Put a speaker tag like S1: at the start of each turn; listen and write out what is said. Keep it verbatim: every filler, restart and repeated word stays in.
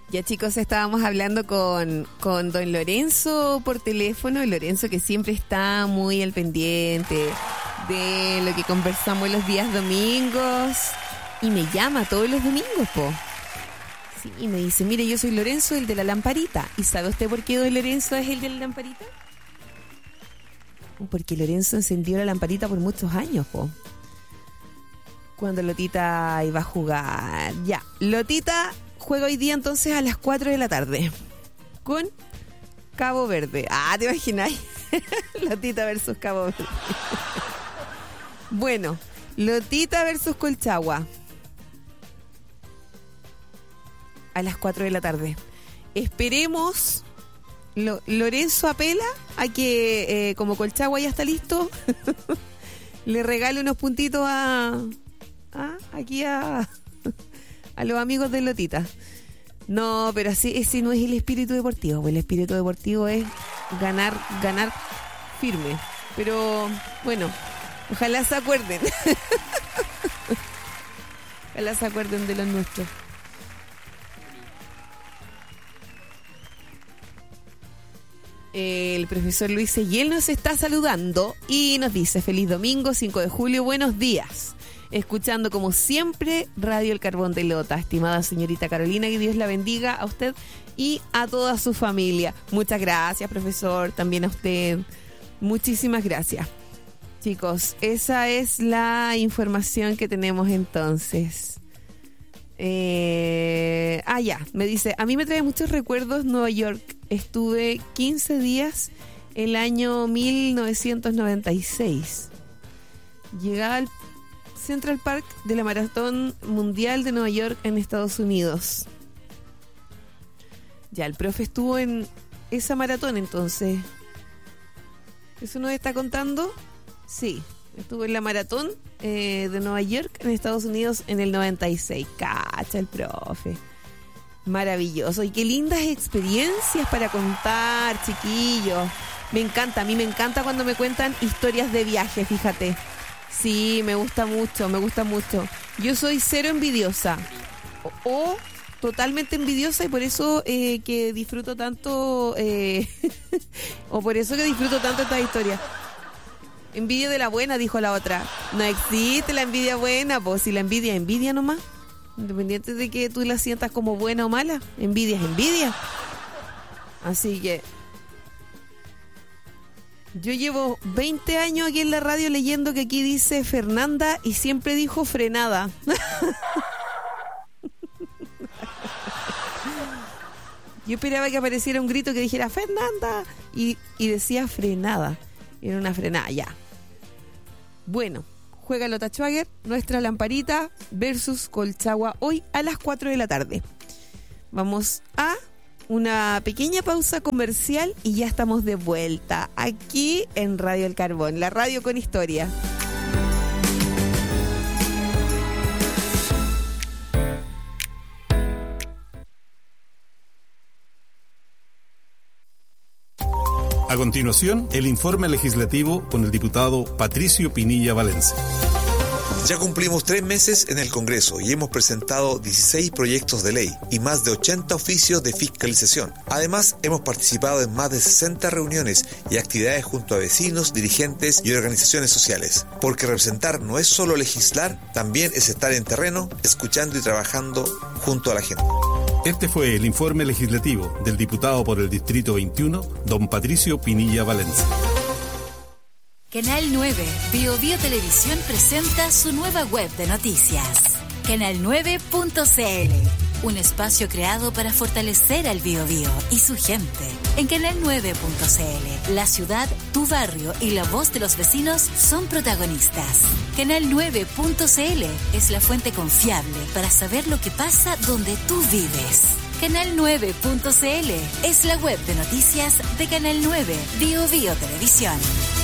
S1: Ya, chicos, estábamos hablando con, con don Lorenzo por teléfono. Lorenzo, que siempre está muy al pendiente de lo que conversamos los días domingos. Y me llama todos los domingos, po. Sí, y me dice, mire, yo soy Lorenzo, el de la lamparita. ¿Y sabe usted por qué don Lorenzo es el de la lamparita? Porque Lorenzo encendió la lamparita por muchos años, po. Cuando Lotita iba a jugar. Ya, Lotita juega hoy día entonces a las cuatro de la tarde con Cabo Verde. Ah, ¿te imagináis? Lotita versus Cabo Verde. Bueno, Lotita versus Colchagua a las cuatro de la tarde. Esperemos. Lo, Lorenzo apela a que, eh, como Colchagua ya está listo, le regale unos puntitos a, a aquí a, a los amigos de Lotita. No, pero así ese no es el espíritu deportivo. Pues el espíritu deportivo es ganar, ganar firme. Pero bueno, ojalá se acuerden. Ojalá se acuerden de los nuestros. El profesor Luis Seguiel nos está saludando y nos dice: feliz domingo, cinco de julio, buenos días. Escuchando como siempre Radio El Carbón de Lota. Estimada señorita Carolina, que Dios la bendiga a usted y a toda su familia. Muchas gracias, profesor, también a usted. Muchísimas gracias. Chicos, esa es la información que tenemos entonces. Eh, ah, ya, me dice, a mí me trae muchos recuerdos Nueva York. Estuve quince días el año mil novecientos noventa y seis. Llegaba al Central Park de la Maratón Mundial de Nueva York en Estados Unidos. Ya, el profe estuvo en esa maratón entonces. ¿Eso nos está contando? Sí, estuvo en la maratón eh, de Nueva York en Estados Unidos en el noventa y seis. Cacha el profe. Maravilloso. Y qué lindas experiencias para contar, chiquillos. Me encanta, a mí me encanta cuando me cuentan historias de viaje, fíjate. Sí, me gusta mucho, me gusta mucho. Yo soy cero envidiosa. O, o totalmente envidiosa y por eso eh, que disfruto tanto, eh, o por eso que disfruto tanto esta historia. Envidia de la buena, dijo la otra. No existe la envidia buena, pues si la envidia es envidia nomás. Independiente de que tú la sientas como buena o mala, envidia es envidia. Así que yo llevo veinte años aquí en la radio leyendo que aquí dice Fernanda y siempre dijo frenada. Yo esperaba que apareciera un grito que dijera Fernanda y, y decía frenada. Era una frenada, ya. Bueno, juega Lota Schwager, nuestra lamparita versus Colchagua hoy a las cuatro de la tarde. Vamos a una pequeña pausa comercial y ya estamos de vuelta aquí en Radio El Carbón, la radio con historia.
S2: A continuación, el informe legislativo con el diputado Patricio Pinilla Valencia.
S3: Ya cumplimos tres meses en el Congreso y hemos presentado dieciséis proyectos de ley y más de ochenta oficios de fiscalización. Además, hemos participado en más de sesenta reuniones y actividades junto a vecinos, dirigentes y organizaciones sociales. Porque representar no es solo legislar, también es estar en terreno, escuchando y trabajando junto a la gente.
S2: Este fue el informe legislativo del diputado por el Distrito veintiuno, don Patricio Pinilla Valencia.
S4: Canal nueve, Bio Bio Televisión presenta su nueva web de noticias. canal nueve punto c l, un espacio creado para fortalecer al Bio Bio y su gente. En canal nueve punto c l, la ciudad, tu barrio y la voz de los vecinos son protagonistas. canal nueve punto c l es la fuente confiable para saber lo que pasa donde tú vives. canal nueve punto c l es la web de noticias de Canal nueve, Bio Bio Televisión.